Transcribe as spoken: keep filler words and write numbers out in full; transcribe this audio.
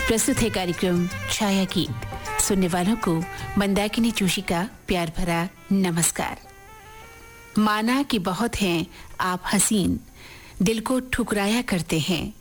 प्रस्तुत है कार्यक्रम छाया गीत। सुनने वालों को मंदाकिनी जोशी का प्यार भरा नमस्कार। माना कि बहुत हैं आप हसीन, दिल को ठुकराया करते हैं,